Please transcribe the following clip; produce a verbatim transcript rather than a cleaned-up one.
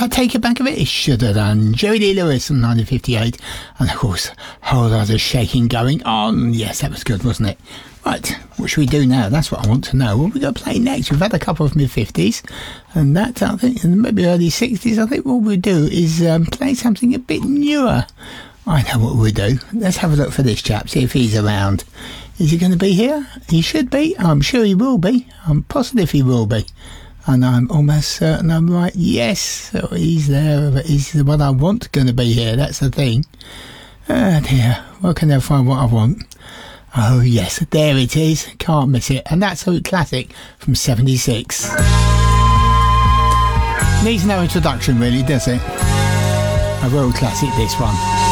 I take it back a bit, it should have done. Jerry Lee Lewis from nineteen fifty-eight. And of course, Whole Lot of Shaking Going On. Yes, that was good, wasn't it? Right, what should we do now? That's what I want to know. What are we going to play next? We've had a couple of mid-fifties, and that, I think, and maybe early sixties. I think what we'll do is um, play something a bit newer. I know what we'll do. Let's have a look for this chap, see if he's around. Is he going to be here? He should be. I'm sure he will be. I'm positive he will be. And I'm almost certain I'm right. Yes, so he's there, but he's the one I want going to be here. That's the thing. Oh dear, where can I find what I want? Oh yes, there it is. Can't miss it. And that's a classic from seventy-six. Needs no introduction really, does it? A real classic, this one.